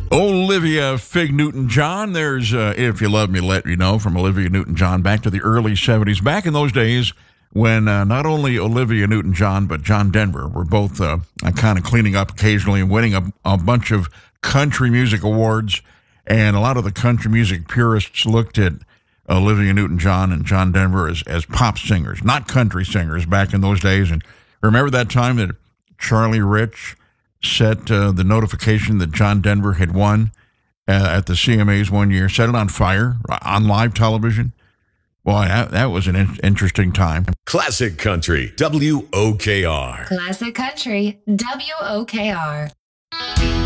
Olivia Fig Newton-John. There's If You Love Me, Let Me Know from Olivia Newton-John back to the early 70s. Back in those days when not only Olivia Newton-John but John Denver were both kind of cleaning up occasionally and winning a bunch of country music awards. And a lot of the country music purists looked at Olivia Newton-John and John Denver as pop singers, not country singers back in those days. And remember that time that Charlie Rich set the notification that John Denver had won at the CMAs one year, set it on fire on live television? Boy, that was an interesting time. Classic Country, WOKR. Classic Country, WOKR.